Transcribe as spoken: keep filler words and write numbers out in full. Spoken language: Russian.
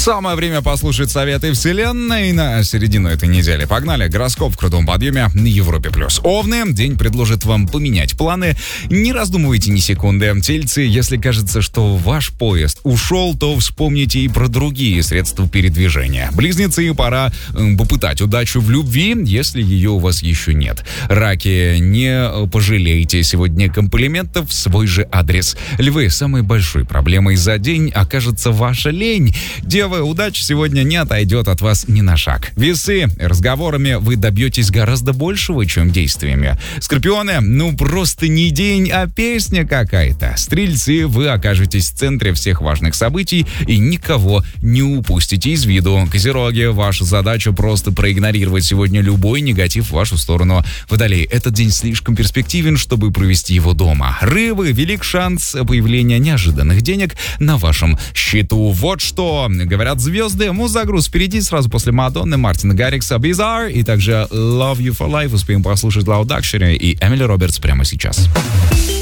Самое время послушать советы вселенной на середину этой недели. Погнали. Гороскоп в крутом подъеме на Европе+. Овны. День предложит вам поменять планы. Не раздумывайте ни секунды. Тельцы, если кажется, что ваш поезд ушел, то вспомните и про другие средства передвижения. Близнецы, пора э, попытать удачу в любви, если ее у вас еще нет. Раки, не пожалейте сегодня комплиментов в свой же адрес. Львы, самой большой проблемой за день окажется ваша лень. Девы, удача сегодня не отойдет от вас ни на шаг. Весы, разговорами вы добьетесь гораздо большего, чем действиями. Скорпионы, ну просто не день, а песня какая-то. Стрельцы, вы окажетесь в центре всех важных событий и никого не упустите из виду. Козероги, ваша задача просто проигнорировать сегодня любой негатив в вашу сторону. Водолей, этот день слишком перспективен, чтобы провести его дома. Рыбы, велик шанс появления неожиданных денег на вашем счету. Вот что говорят звезды. Музагруз впереди, сразу после Мадонны, Мартина Гаррикса, Bizarre и также Love You For Life. Успеем послушать Loud Luxury и Эмили Робертс прямо сейчас.